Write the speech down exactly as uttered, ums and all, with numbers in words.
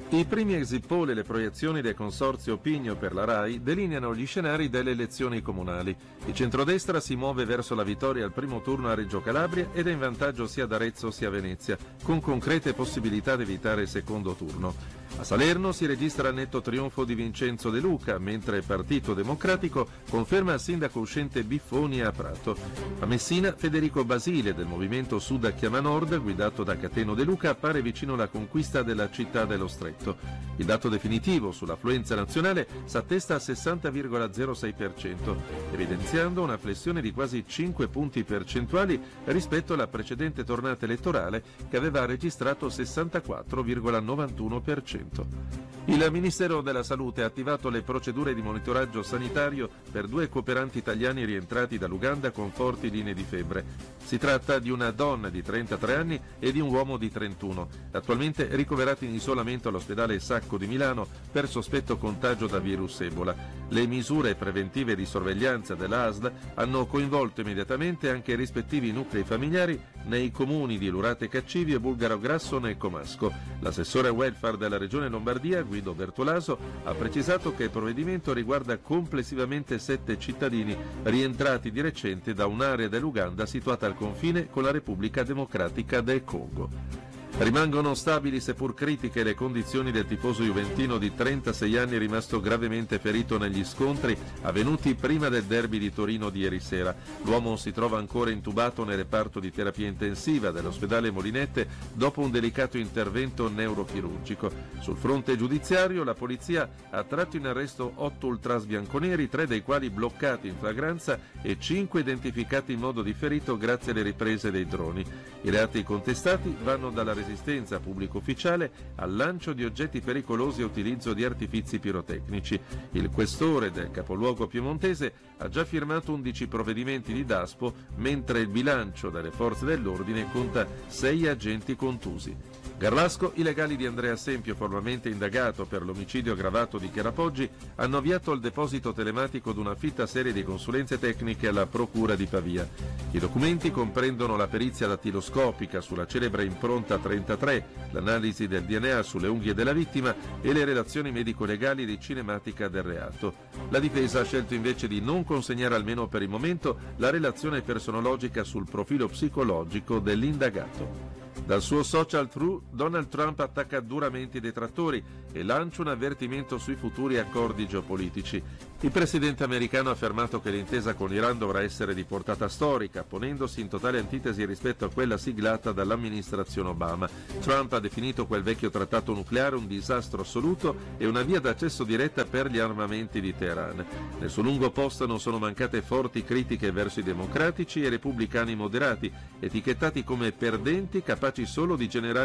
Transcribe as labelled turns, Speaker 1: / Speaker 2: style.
Speaker 1: I primi exit poll e le proiezioni del consorzio Opinio per la RAI delineano gli scenari delle elezioni comunali. Il centrodestra si muove verso la vittoria al primo turno a Reggio Calabria ed è in vantaggio sia ad Arezzo sia a Venezia, con concrete possibilità di evitare il secondo turno. A Salerno si registra il netto trionfo di Vincenzo De Luca, mentre il Partito Democratico conferma il sindaco uscente Biffoni a Prato. A Messina, Federico Basile del movimento Sud a Chiama Nord, guidato da Cateno De Luca, appare vicino alla conquista della città dello Stretto. Il dato definitivo sull'affluenza nazionale s'attesta al sessanta virgola zero sei per cento, evidenziando una flessione di quasi cinque punti percentuali rispetto alla precedente tornata elettorale che aveva registrato sessantaquattro virgola novantuno per cento. Il Ministero della Salute ha attivato le procedure di monitoraggio sanitario per due cooperanti italiani rientrati dall'Uganda con forti linee di febbre. Si tratta di una donna di trentatré anni e di un uomo di trentuno, attualmente ricoverati in isolamento all'ospedale Sacco di Milano per sospetto contagio da virus Ebola. Le misure preventive di sorveglianza dell'A S L hanno coinvolto immediatamente anche i rispettivi nuclei familiari nei comuni di Lurate Caccivi e Bulgaro Grasso nel Comasco. L'assessore welfare della Regione Lombardia, Guido Bertolaso, ha precisato che il provvedimento riguarda complessivamente sette cittadini rientrati di recente da un'area dell'Uganda situata al confine con la Repubblica Democratica del Congo. Rimangono stabili seppur critiche le condizioni del tifoso juventino di trentasei anni rimasto gravemente ferito negli scontri avvenuti prima del derby di Torino di ieri sera. L'uomo si trova ancora intubato nel reparto di terapia intensiva dell'ospedale Molinette dopo un delicato intervento neurochirurgico. Sul fronte giudiziario la polizia ha tratto in arresto otto ultras bianconeri, tre dei quali bloccati in flagranza e cinque identificati in modo differito grazie alle riprese dei droni. I reati contestati vanno dalla resistenza a pubblico ufficiale al lancio di oggetti pericolosi e utilizzo di artifizi pirotecnici. Il questore del capoluogo piemontese ha già firmato undici provvedimenti di daspo, mentre il bilancio delle forze dell'ordine conta sei agenti contusi. Garlasco, i legali di Andrea Sempio, formalmente indagato per l'omicidio aggravato di Cherapoggi, hanno avviato il deposito telematico di una fitta serie di consulenze tecniche alla Procura di Pavia. I documenti comprendono la perizia dattiloscopica sulla celebre impronta trentatré, l'analisi del D N A sulle unghie della vittima e le relazioni medico-legali di cinematica del reato. La difesa ha scelto invece di non consegnare, almeno per il momento, la relazione personologica sul profilo psicologico dell'indagato. Dal suo social True, Donald Trump attacca duramente i detrattori e lancia un avvertimento sui futuri accordi geopolitici. Il presidente americano ha affermato che l'intesa con l'Iran dovrà essere di portata storica, ponendosi in totale antitesi rispetto a quella siglata dall'amministrazione Obama. Trump ha definito quel vecchio trattato nucleare un disastro assoluto e una via d'accesso diretta per gli armamenti di Teheran. Nel suo lungo post non sono mancate forti critiche verso i democratici e repubblicani moderati, etichettati come perdenti capaci solo di generare